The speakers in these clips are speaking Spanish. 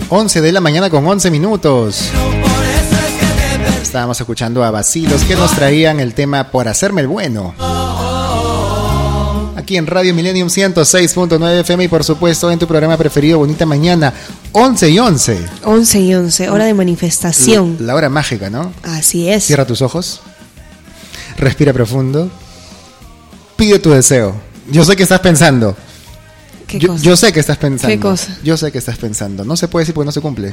11 de la mañana con 11 minutos. Estábamos escuchando a Bacilos que nos traían el tema Por Hacerme el Bueno. Aquí en Radio Millennium 106.9 FM y por supuesto en tu programa preferido Bonita Mañana, 11 y 11. 11 y 11, hora de manifestación. La hora mágica, ¿no? Así es. Cierra tus ojos. Respira profundo. Pide tu deseo. Yo sé que estás pensando. ¿Qué cosa? Yo sé que estás pensando. ¿Qué cosa? Yo sé que estás pensando. No se puede decir porque no se cumple.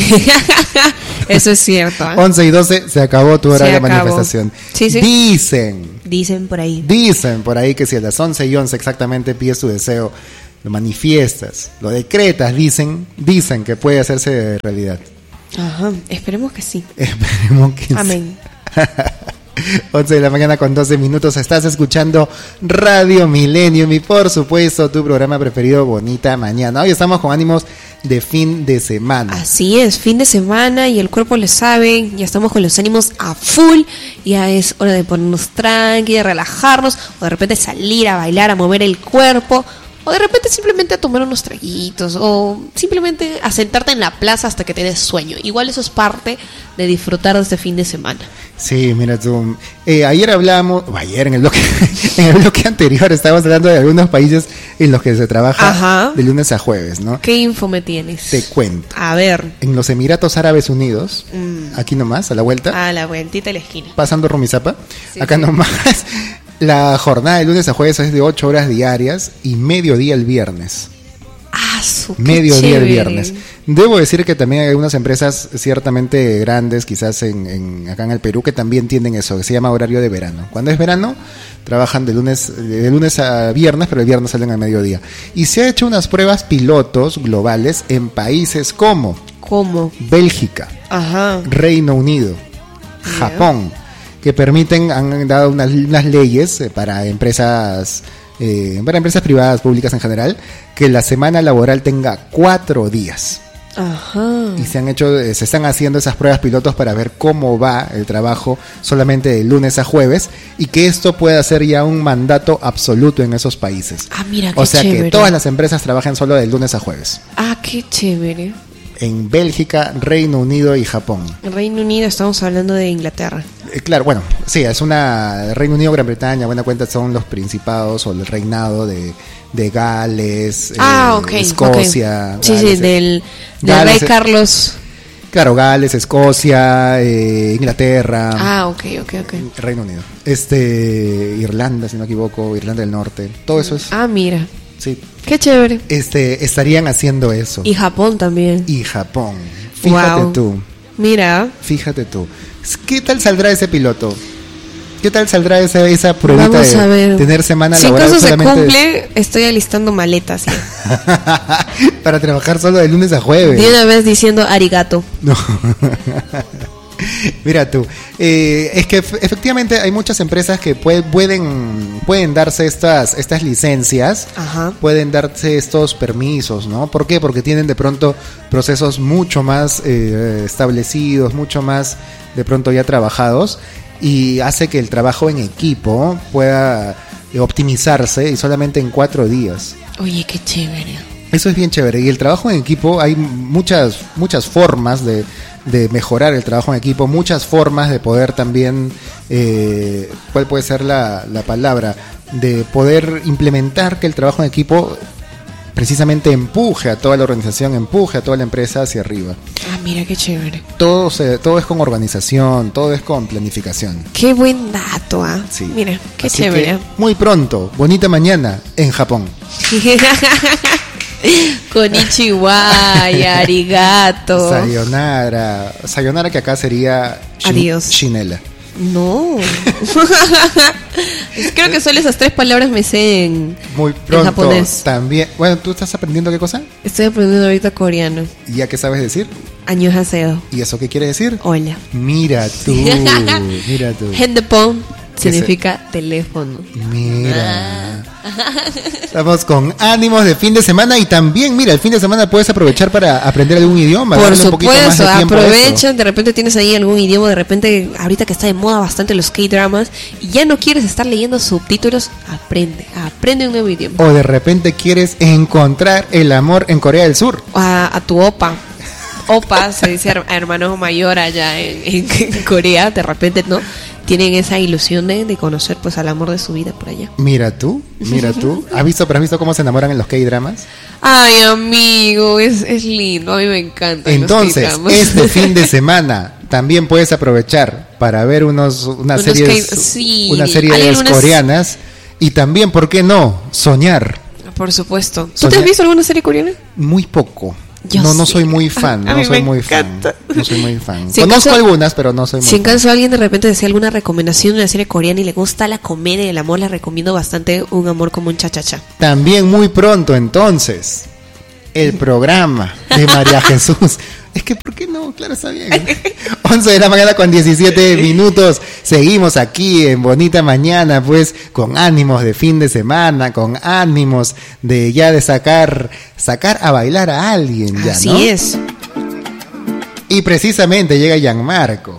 Eso es cierto. 11 y 12 se acabó tu hora de manifestación. Sí, sí. Dicen por ahí que si a las 11 y 11 exactamente pides tu deseo, lo manifiestas, lo decretas, dicen que puede hacerse realidad. Ajá, esperemos que sí. Esperemos que Amén. Sí. 11 de la mañana con 12 minutos. Estás escuchando Radio Millennium y por supuesto tu programa preferido Bonita Mañana. Hoy estamos con ánimos de fin de semana. Así es, fin de semana y el cuerpo lo sabe. Ya estamos con los ánimos a full. Ya es hora de ponernos tranqui, de relajarnos, o de repente salir a bailar, a mover el cuerpo, o de repente simplemente a tomar unos traguitos, o simplemente a sentarte en la plaza hasta que te des sueño. Igual eso es parte de disfrutar de este fin de semana. Sí, mira tú. Ayer en el bloque anterior estábamos hablando de algunos países en los que se trabaja de lunes a jueves, ¿no? ¿Qué info me tienes? Te cuento. A ver. En los Emiratos Árabes Unidos, aquí nomás, a la vuelta. A la vueltita de la esquina. Pasando Rumisapa, sí, acá nomás. La jornada de lunes a jueves es de 8 horas diarias y mediodía el viernes. Mediodía el viernes. Debo decir que también hay algunas empresas ciertamente grandes, quizás acá en el Perú, que también tienen eso, que se llama horario de verano. Cuando es verano, trabajan de lunes a viernes, pero el viernes salen al mediodía. Y se ha hecho unas pruebas pilotos globales en países como Bélgica, Reino Unido, Japón, que han dado unas leyes para empresas privadas, públicas en general, que la semana laboral tenga 4 días. Y se están haciendo esas pruebas pilotos para ver cómo va el trabajo solamente de lunes a jueves y que esto pueda ser ya un mandato absoluto en esos países. Mira, qué o sea, chévere. que todas las empresas trabajen solo de lunes a jueves. Qué chévere. En Bélgica, Reino Unido y Japón. En Reino Unido estamos hablando de Inglaterra. Claro, bueno, sí, es Reino Unido, Gran Bretaña, buena cuenta son los principados o el reinado de Gales, Escocia. Sí, Gales, del Gales, rey Carlos. Claro, Gales, Escocia, Inglaterra. Ok. Reino Unido. Irlanda, si no me equivoco, Irlanda del Norte. Todo eso es. Mira. Sí. Qué chévere. Estarían haciendo eso. Y Japón también. Fíjate tú. Mira. Fíjate tú. ¿Qué tal saldrá ese piloto? ¿Qué tal saldrá esa pruebita Vamos a ver. Tener semana si laboral? Si eso se cumple, estoy alistando maletas. Para trabajar solo de lunes a jueves. De una vez diciendo arigato. No. Mira tú, es que efectivamente hay muchas empresas que pueden darse estas licencias, pueden darse estos permisos, ¿no? ¿Por qué? Porque tienen de pronto procesos mucho más establecidos, mucho más de pronto ya trabajados, y hace que el trabajo en equipo pueda optimizarse y solamente en 4 días. Oye, qué chévere. Eso es bien chévere. Y el trabajo en equipo, hay muchas formas de mejorar el trabajo en equipo, muchas formas de poder también, ¿cuál puede ser la palabra? De poder implementar que el trabajo en equipo precisamente empuje a toda la organización, empuje a toda la empresa hacia arriba. Mira qué chévere. Todo es con organización, todo es con planificación. Qué buen dato, Sí. Mira, qué Así chévere. Que, muy pronto, bonita mañana en Japón. Konnichiwa y arigato. Sayonara que acá sería adiós. Shinela. No. Creo que solo esas 3 palabras me sé en japonés. También. Bueno, ¿tú estás aprendiendo qué cosa? Estoy aprendiendo ahorita coreano. ¿Y ya qué sabes decir? Annyeonghaseyo. ¿Y eso qué quiere decir? Hola. Mira tú. Handphone significa teléfono. Mira. Estamos con ánimos de fin de semana y también, mira, el fin de semana puedes aprovechar para aprender algún idioma. Por supuesto, un poquito más de tiempo aprovecha, de repente tienes ahí algún idioma, de repente ahorita que está de moda bastante los K-dramas y ya no quieres estar leyendo subtítulos, aprende un nuevo idioma. O de repente quieres encontrar el amor en Corea del Sur. A tu opa. opa, se dice hermano mayor allá en Corea, de repente, ¿no? Tienen esa ilusión de conocer pues al amor de su vida por allá. Mira tú. ¿Has visto cómo se enamoran en los K-dramas? Ay, amigo, es lindo, a mí me encanta. Entonces, este fin de semana también puedes aprovechar para ver una serie de coreanas y también, ¿por qué no? Soñar. Por supuesto. ¿Tú te has visto alguna serie coreana? Muy poco. No soy muy fan. No soy muy fan. Conozco algunas, pero no soy muy fan. Si en caso alguien de repente desea alguna recomendación de una serie coreana y le gusta la comedia y el amor, les recomiendo bastante Un amor como un cha-cha-cha. También muy pronto, entonces, el programa de María Jesús. Es que, ¿por qué no? Claro, está bien. 11 de la mañana con 17 minutos. Seguimos aquí en Bonita Mañana, pues, con ánimos de fin de semana, con ánimos de sacar a bailar a alguien, ya, Así ¿no? es. Y precisamente llega Gianmarco.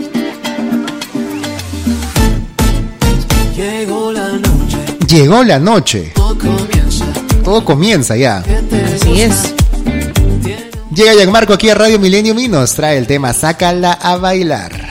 Llegó la noche. Todo comienza ya. Así es. Llega Gianmarco aquí a Radio Milenio y nos trae el tema Sácala a bailar.